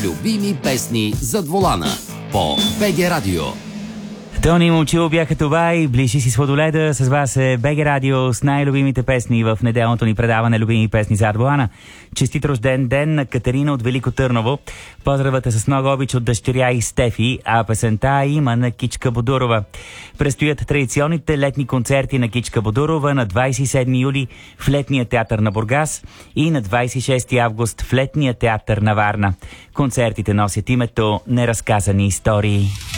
любими песни зад волана по БГ Радио. Тони Момчилов бяха това и ближи си с Водоледа. С вас е БГ Радио с най-любимите песни в неделното ни предаване Любими песни зад волана. Честит рожден ден на Катерина от Велико Търново. Поздравът е с много обич от дъщеря и Стефи, а песента има на Кичка Бодурова. Предстоят традиционните летни концерти на Кичка Бодурова на 27 юли в Летния театър на Бургас и на 26 август в Летния театър на Варна. Концертите носят името Неразказани истории.